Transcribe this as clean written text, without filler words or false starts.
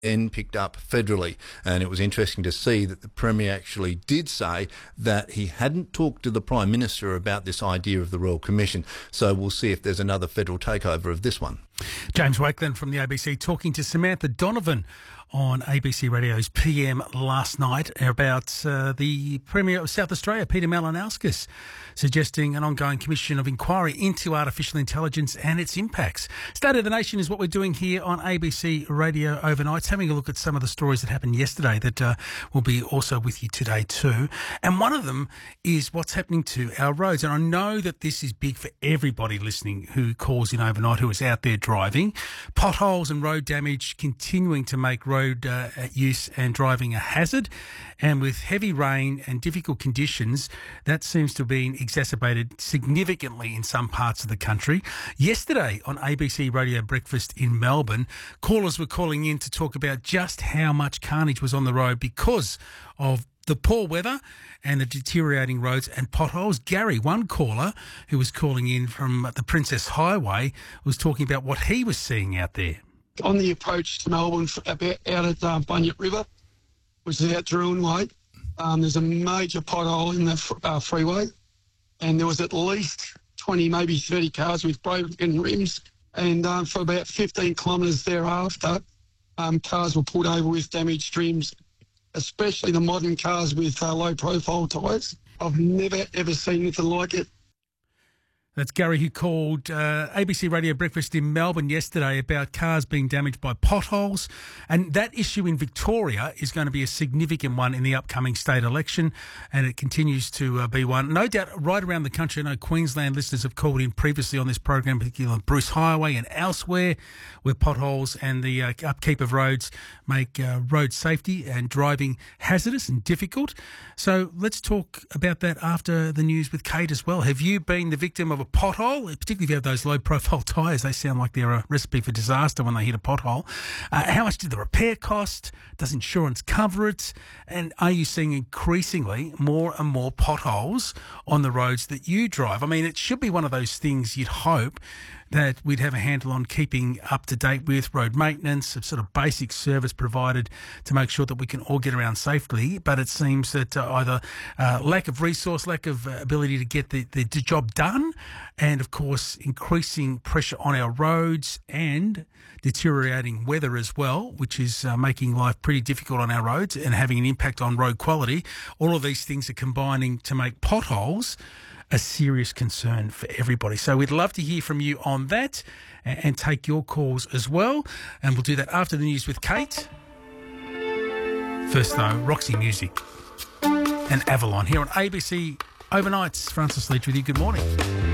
picked up federally. And it was interesting to see that the Premier actually did say that he hadn't talked to the Prime Minister about this idea of the Royal Commission. So we'll see if there's another federal takeover of this one. James Wakeland from the ABC talking to Samantha Donovan on ABC Radio's PM last night about the Premier of South Australia, Peter Malinauskas, suggesting an ongoing commission of inquiry into artificial intelligence and its impacts. State of the Nation is what we're doing here on ABC Radio Overnights, having a look at some of the stories that happened yesterday that will be also with you today too. And one of them is what's happening to our roads. And I know that this is big for everybody listening who calls in overnight, who is out there driving. Potholes and road damage continuing to make road use and driving a hazard, and with heavy rain and difficult conditions, that seems to have been exacerbated significantly in some parts of the country. Yesterday on ABC Radio Breakfast in Melbourne, callers were calling in to talk about just how much carnage was on the road because of the poor weather and the deteriorating roads and potholes. Gary, one caller who was calling in from the Princess Highway, was talking about what he was seeing out there. On the approach to Melbourne, about out at Bunyip River, which is out Drouin Way, there's a major pothole in the freeway, and there was at least 20, maybe 30 cars with broken rims, and for about 15 kilometres thereafter, cars were pulled over with damaged rims, especially the modern cars with low-profile tyres. I've never, ever seen anything like it. That's Gary, who called ABC Radio Breakfast in Melbourne yesterday about cars being damaged by potholes. And that issue in Victoria is going to be a significant one in the upcoming state election, and it continues to be one. No doubt right around the country. I know Queensland listeners have called in previously on this program, particularly on Bruce Highway and elsewhere, where potholes and the upkeep of roads make road safety and driving hazardous and difficult. So let's talk about that after the news with Kate as well. Have you been the victim of a pothole, particularly if you have those low-profile tyres? They sound like they're a recipe for disaster when they hit a pothole. How much did the repair cost? Does insurance cover it? And are you seeing increasingly more and more potholes on the roads that you drive? I mean, it should be one of those things you'd hope that we'd have a handle on keeping up to date with road maintenance, a sort of basic service provided to make sure that we can all get around safely. But it seems that either lack of resource, lack of ability to get the job done, and of course increasing pressure on our roads and deteriorating weather as well, which is making life pretty difficult on our roads and having an impact on road quality. All of these things are combining to make potholes a serious concern for everybody. So we'd love to hear from you on that and take your calls as well. And we'll do that after the news with Kate. First though, Roxy Music and Avalon here on ABC Overnights. Francis Leach with you. Good morning.